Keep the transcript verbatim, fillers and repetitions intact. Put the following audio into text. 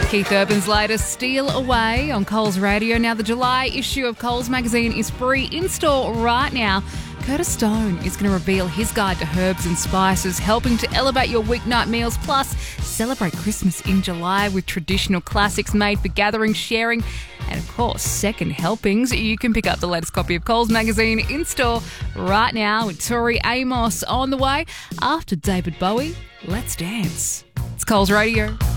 Keith Urban's latest Steal Away on Coles Radio. Now, the July issue of Coles magazine is free in-store right now. Curtis Stone is going to reveal his guide to herbs and spices, helping to elevate your weeknight meals. Plus, celebrate Christmas in July with traditional classics made for gathering, sharing, and of course, second helpings. You can pick up the latest copy of Coles magazine in-store right now with Tori Amos on the way. After David Bowie, let's dance. It's Coles Radio.